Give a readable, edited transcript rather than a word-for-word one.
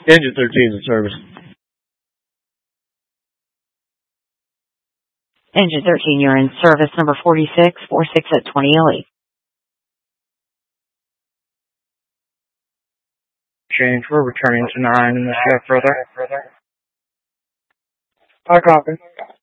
Engine 13 in service. Engine 13, you're in service, number 46, 46 at 20 LE. Change, we're returning to 9 in the shaft, brother. I copy.